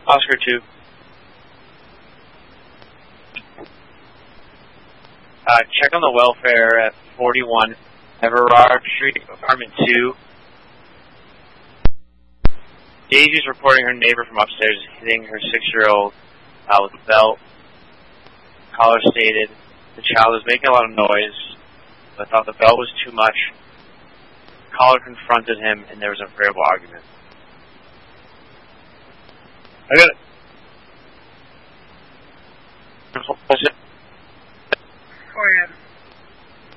Oscar 2. Check on the welfare at 41 Everard Street, apartment 2. Daisy's reporting her neighbor from upstairs hitting her 6-year-old with a belt. Caller stated the child was making a lot of noise, but thought the belt was too much. Caller confronted him, and there was a verbal argument. I got it.